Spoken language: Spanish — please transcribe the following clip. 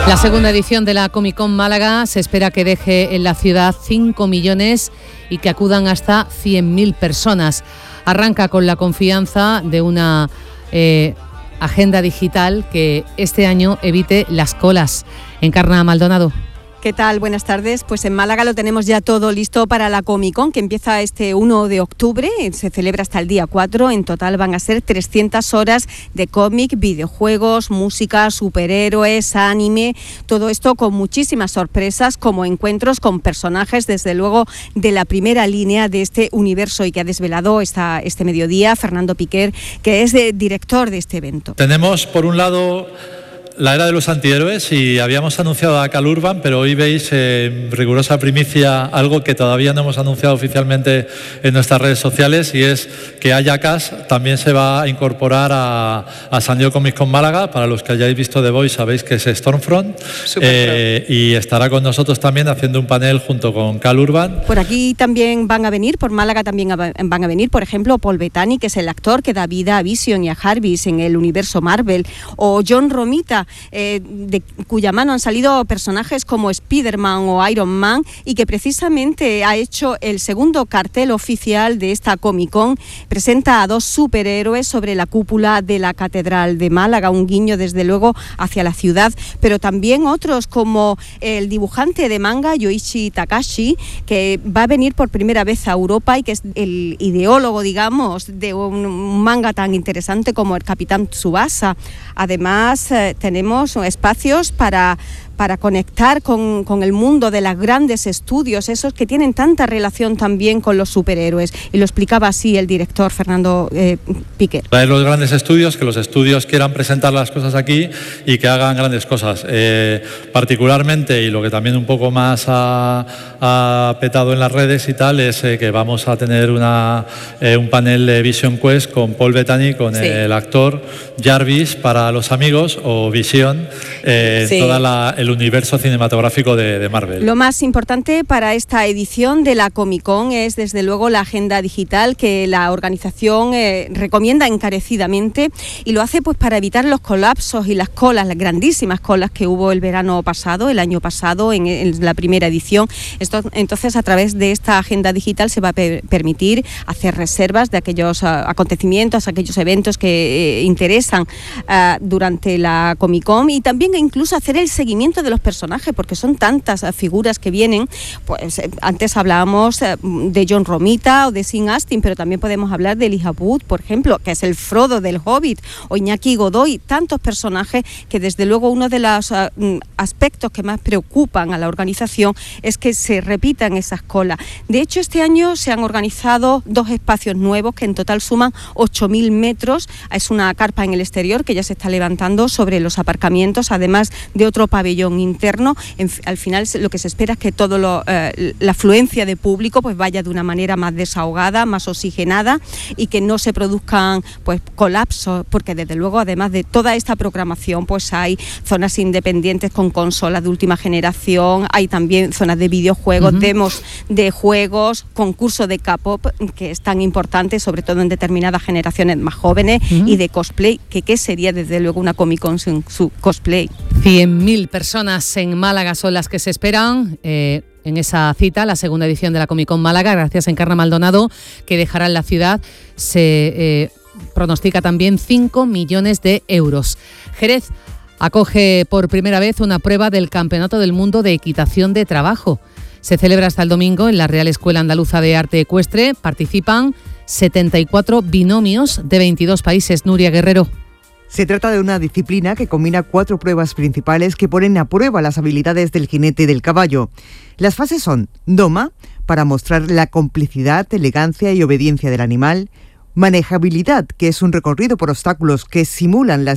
La segunda edición de la Comic Con Málaga se espera que deje en la ciudad 5 millones y que acudan hasta 100.000 personas. Arranca con la confianza de una agenda digital que este año evite las colas. Encarna Maldonado. ¿Qué tal? Buenas tardes. Pues en Málaga lo tenemos ya todo listo para la Comic Con, que empieza este 1 de octubre, se celebra hasta el día 4. En total van a ser 300 horas de cómic, videojuegos, música, superhéroes, anime, todo esto con muchísimas sorpresas, como encuentros con personajes, desde luego, de la primera línea de este universo y que ha desvelado este mediodía Fernando Piquer, que es director de este evento. Tenemos, por un lado, la era de los antihéroes y habíamos anunciado a Cal Urban, pero hoy veis en rigurosa primicia algo que todavía no hemos anunciado oficialmente en nuestras redes sociales, y es que Ayacas también se va a incorporar a San Diego Comic Con Málaga. Para los que hayáis visto The Voice sabéis que es Stormfront, y estará con nosotros también haciendo un panel junto con Cal Urban. Por aquí también van a venir, por Málaga también van a venir, por ejemplo, Paul Bettany, que es el actor que da vida a Vision y a Jarvis en el universo Marvel, o John Romita, de cuya mano han salido personajes como Spider-Man o Iron Man, y que precisamente ha hecho el segundo cartel oficial de esta Comic Con. Presenta a dos superhéroes sobre la cúpula de la Catedral de Málaga, un guiño desde luego hacia la ciudad, pero también otros como el dibujante de manga Yoichi Takashi, que va a venir por primera vez a Europa y que es el ideólogo, digamos, de un manga tan interesante como el Capitán Tsubasa. Además, tenemos espacios para conectar con el mundo de los grandes estudios, esos que tienen tanta relación también con los superhéroes. Y lo explicaba así el director Fernando Piquer. Traer los grandes estudios, que los estudios quieran presentar las cosas aquí y que hagan grandes cosas. Particularmente, y lo que también un poco más ha petado en las redes y tal, es que vamos a tener un panel de Vision Quest con Paul Bettany, con el actor Jarvis para los amigos, o Vision, toda el universo cinematográfico de Marvel. Lo más importante para esta edición de la Comic Con es desde luego la agenda digital, que la organización recomienda encarecidamente, y lo hace pues para evitar los colapsos y las colas, las grandísimas colas que hubo el año pasado en la primera edición. Entonces, a través de esta agenda digital se va a permitir hacer reservas de aquellos acontecimientos, aquellos eventos que interesan durante la Comic Con, y también incluso hacer el seguimiento de los personajes, porque son tantas figuras que vienen. Pues antes hablábamos de John Romita o de Sean Astin, pero también podemos hablar de Elijah Wood, por ejemplo, que es el Frodo del Hobbit, o Iñaki Godoy, tantos personajes que desde luego uno de los aspectos que más preocupan a la organización es que se repitan esas colas. De hecho, este año se han organizado 2 espacios nuevos que en total suman 8.000 metros. Es una carpa en el exterior que ya se está levantando sobre los aparcamientos, además de otro pabellón interno. Al final lo que se espera es que la afluencia de público pues vaya de una manera más desahogada, más oxigenada, y que no se produzcan pues colapsos, porque desde luego, además de toda esta programación, pues hay zonas independientes con consolas de última generación, hay también zonas de videojuegos, demos de juegos, concurso de K-pop, que es tan importante sobre todo en determinadas generaciones más jóvenes, y de cosplay, que qué sería desde luego una Comic Con sin su cosplay. 100.000 personas en Málaga son las que se esperan en esa cita, la segunda edición de la Comic Con Málaga, gracias a Encarna Maldonado, que dejará en la ciudad. Se pronostica también 5 millones de euros. Jerez acoge por primera vez una prueba del Campeonato del Mundo de Equitación de Trabajo. Se celebra hasta el domingo en la Real Escuela Andaluza de Arte Ecuestre. Participan 74 binomios de 22 países. Nuria Guerrero. Se trata de una disciplina que combina 4 pruebas principales que ponen a prueba las habilidades del jinete y del caballo. Las fases son doma, para mostrar la complicidad, elegancia y obediencia del animal; manejabilidad, que es un recorrido por obstáculos que simulan las